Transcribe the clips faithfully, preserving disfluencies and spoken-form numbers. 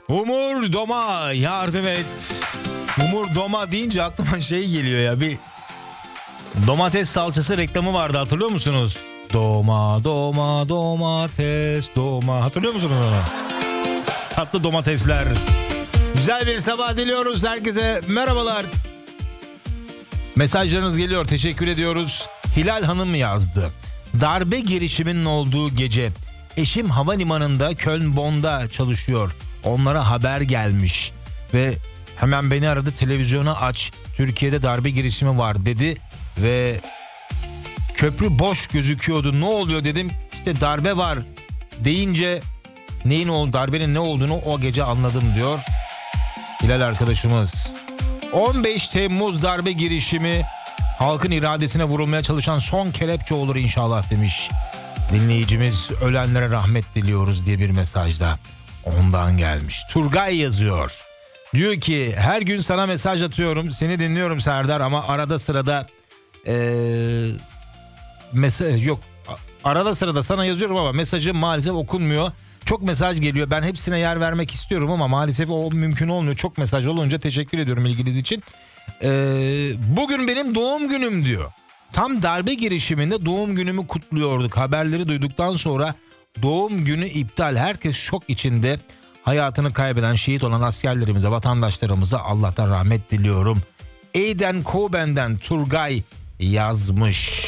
Umur Doma yardım et. Umur Doma deyince aklıma şey geliyor ya, bir domates salçası reklamı vardı, hatırlıyor musunuz? Doma doma domates doma, hatırlıyor musunuz onu? Tatlı domatesler. Güzel bir sabah diliyoruz herkese, merhabalar. Mesajlarınız geliyor, teşekkür ediyoruz. Hilal Hanım yazdı. Darbe girişiminin olduğu gece eşim havalimanında Köln-Bonn'da çalışıyor. Onlara haber gelmiş ve hemen beni aradı, televizyonu aç, Türkiye'de darbe girişimi var dedi ve köprü boş gözüküyordu, ne oluyor dedim, işte darbe var deyince neyin oldu, darbenin ne olduğunu o gece anladım diyor Hilal arkadaşımız. on beş Temmuz darbe girişimi halkın iradesine vurulmaya çalışan son kelepçe olur inşallah demiş dinleyicimiz. Ölenlere rahmet diliyoruz diye bir mesajda ondan gelmiş. Turgay yazıyor. Diyor ki her gün sana mesaj atıyorum, seni dinliyorum Serdar, ama arada sırada ee, mesaj yok. Arada sırada sana yazıyorum ama mesajım maalesef okunmuyor. Çok mesaj geliyor. Ben hepsine yer vermek istiyorum ama maalesef o mümkün olmuyor. Çok mesaj olunca teşekkür ediyorum ilginiz için. Ee, bugün benim doğum günüm diyor. Tam darbe girişiminde doğum günümü kutluyorduk. Haberleri duyduktan sonra doğum günü iptal. Herkes şok içinde. Hayatını kaybeden, şehit olan askerlerimize, vatandaşlarımıza Allah'tan rahmet diliyorum. Eindhoven'den Turgay yazmış.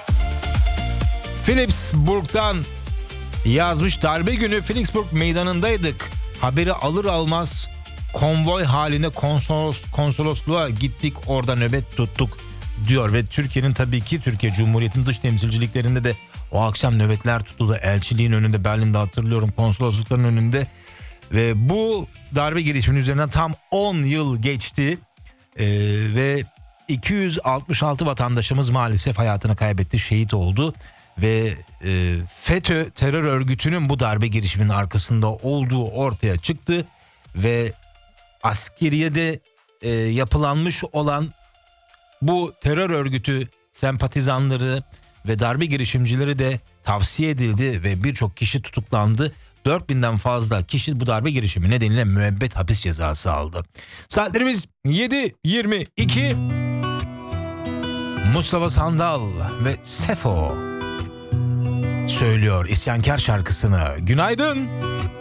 Philipsburg'dan yazmış. Darbe günü Philipsburg meydanındaydık. Haberi alır almaz konvoy halinde konsolos, konsolosluğa gittik, orada nöbet tuttuk diyor. Ve Türkiye'nin, tabii ki Türkiye Cumhuriyeti'nin dış temsilciliklerinde de o akşam nöbetler tutuldu. Elçiliğin önünde, Berlin'de hatırlıyorum, konsoloslukların önünde. Ve bu darbe girişiminin üzerinden tam on yıl geçti ee, ve iki yüz altmış altı vatandaşımız maalesef hayatını kaybetti, şehit oldu. Ve e, FETÖ terör örgütünün bu darbe girişiminin arkasında olduğu ortaya çıktı. Ve askeriyede e, yapılanmış olan bu terör örgütü sempatizanları ve darbe girişimcileri de tavsiye edildi ve birçok kişi tutuklandı. dört binden fazla kişi bu darbe girişimi nedeniyle müebbet hapis cezası aldı. Saatlerimiz yedi yirmi iki. Mustafa Sandal ve Sefo söylüyor isyankar şarkısını. Günaydın.